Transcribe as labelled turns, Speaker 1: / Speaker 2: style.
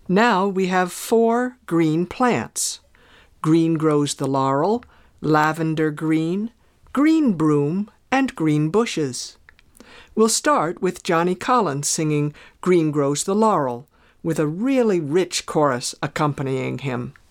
Speaker 1: Now we have 4 green plants. Green grows the laurel, lavender green, green broom, and green bushes. We'll start with Johnny Collins singing Green Grows the Laurel, with a really rich chorus accompanying him.